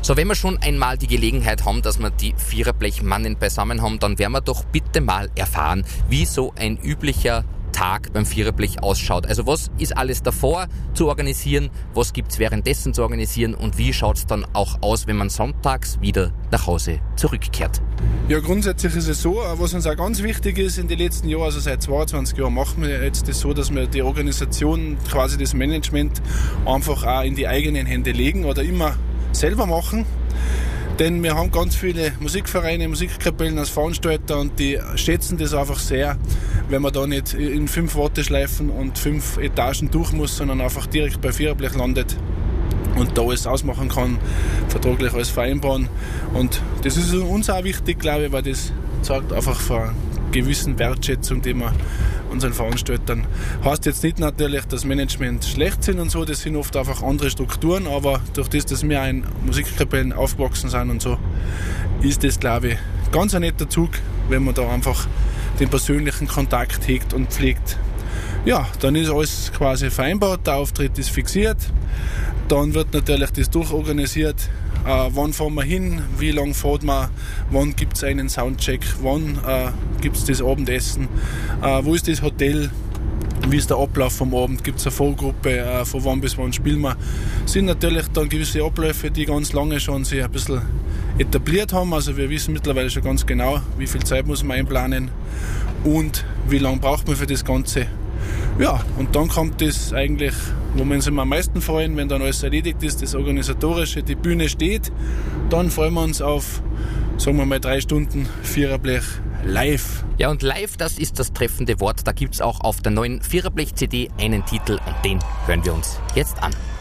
So, wenn wir schon einmal die Gelegenheit haben, dass wir die Viererblechmannen beisammen haben, dann werden wir doch bitte mal erfahren, wie so ein üblicher Tag beim Viererblech ausschaut. Also was ist alles davor zu organisieren, was gibt's währenddessen zu organisieren und wie schaut's dann auch aus, wenn man sonntags wieder nach Hause zurückkehrt? Ja, grundsätzlich ist es so, was uns auch ganz wichtig ist in den letzten Jahren, also seit 22 Jahren machen wir jetzt das so, dass wir die Organisation, quasi das Management einfach auch in die eigenen Hände legen oder immer selber machen. Denn wir haben ganz viele Musikvereine, Musikkapellen als Veranstalter und die schätzen das einfach sehr, wenn man da nicht in 5 Warteschleifen und 5 Etagen durch muss, sondern einfach direkt bei Viererblech landet und da alles ausmachen kann, vertraglich alles vereinbaren. Und das ist uns auch wichtig, glaube ich, weil das zeigt einfach von einer gewissen Wertschätzung, die wir unseren Veranstaltern. Heißt jetzt nicht natürlich, dass Management schlecht sind und so, das sind oft einfach andere Strukturen, aber durch das, dass wir in Musikkapellen aufgewachsen sind und so, ist das, glaube ich, ganz ein netter Zug, wenn man da einfach den persönlichen Kontakt hegt und pflegt. Ja, dann ist alles quasi vereinbart, der Auftritt ist fixiert, dann wird natürlich das durchorganisiert. Wann fahren wir hin, wie lange fährt man, wann gibt es einen Soundcheck, wann gibt es das Abendessen, wo ist das Hotel, wie ist der Ablauf vom Abend, gibt es eine Vorgruppe, von wann bis wann spielen wir. Das sind natürlich dann gewisse Abläufe, die ganz lange schon sich ein bisschen etabliert haben, also wir wissen mittlerweile schon ganz genau, wie viel Zeit muss man einplanen und wie lange braucht man für das Ganze. Ja, und dann kommt das eigentlich, wo wir uns am meisten freuen, wenn dann alles erledigt ist, das Organisatorische, die Bühne steht, dann freuen wir uns auf, sagen wir mal, 3 Stunden Viererblech live. Ja, und live, das ist das treffende Wort. Da gibt's auch auf der neuen Viererblech-CD einen Titel und den hören wir uns jetzt an.